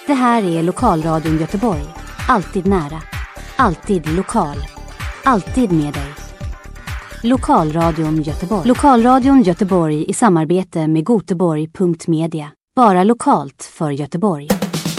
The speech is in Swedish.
Det här är Lokalradion Göteborg. Alltid nära. Alltid lokal. Alltid med dig. Lokalradion Göteborg. Lokalradion Göteborg i samarbete med Goteborg.media. Bara lokalt för Göteborg.